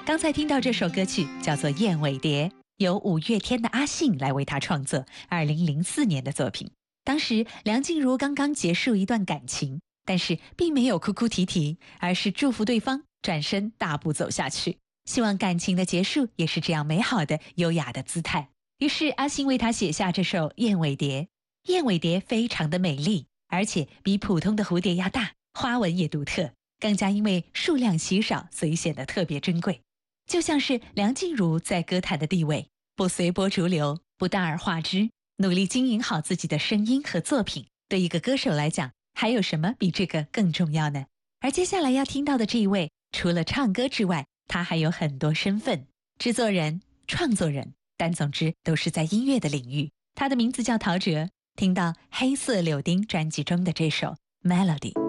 刚才听到这首歌曲叫做《燕尾蝶》，由五月天的阿信来为他创作，2004年的作品。当时梁静茹刚刚结束一段感情，但是并没有哭哭啼啼，而是祝福对方，转身大步走下去，希望感情的结束也是这样美好的、优雅的姿态。于是阿信为他写下这首《燕尾蝶》。燕尾蝶非常的美丽，而且比普通的蝴蝶要大，花纹也独特，更加因为数量稀少，所以显得特别珍贵。就像是梁静茹在歌坛的地位，不随波逐流，不大而化之，努力经营好自己的声音和作品，对一个歌手来讲，还有什么比这个更重要呢？而接下来要听到的这一位，除了唱歌之外，他还有很多身份，制作人、创作人，但总之都是在音乐的领域。他的名字叫陶喆，听到黑色柳丁专辑中的这首 Melody。